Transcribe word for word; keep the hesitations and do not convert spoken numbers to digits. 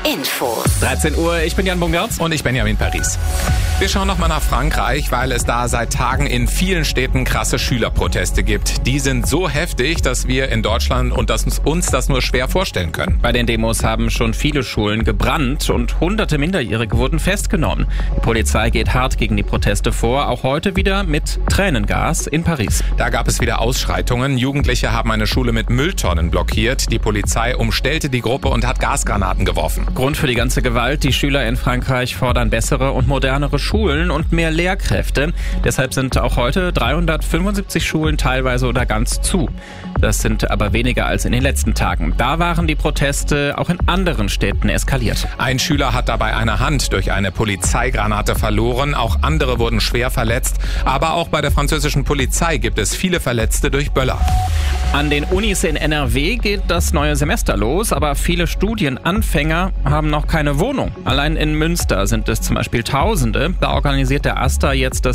Info. dreizehn Uhr, ich bin Jan Bungert. Und ich Benjamin Paris. Wir schauen nochmal nach Frankreich, weil es da seit Tagen in vielen Städten krasse Schülerproteste gibt. Die sind so heftig, dass wir in Deutschland und das uns das nur schwer vorstellen können. Bei den Demos haben schon viele Schulen gebrannt und hunderte Minderjährige wurden festgenommen. Die Polizei geht hart gegen die Proteste vor, auch heute wieder mit Tränengas in Paris. Da gab es wieder Ausschreitungen. Jugendliche haben eine Schule mit Mülltonnen blockiert. Die Polizei umstellte die Gruppe und hat Gasgranaten geworfen. Grund für die ganze Gewalt: Die Schüler in Frankreich fordern bessere und modernere Schulen und mehr Lehrkräfte. Deshalb sind auch heute dreihundertfünfundsiebzig Schulen teilweise oder ganz zu. Das sind aber weniger als in den letzten Tagen. Da waren die Proteste auch in anderen Städten eskaliert. Ein Schüler hat dabei eine Hand durch eine Polizeigranate verloren. Auch andere wurden schwer verletzt. Aber auch bei der französischen Polizei gibt es viele Verletzte durch Böller. An den Unis in N R W geht das neue Semester los, aber viele Studienanfänger haben noch keine Wohnung. Allein in Münster sind es zum Beispiel Tausende. Da organisiert der AStA jetzt das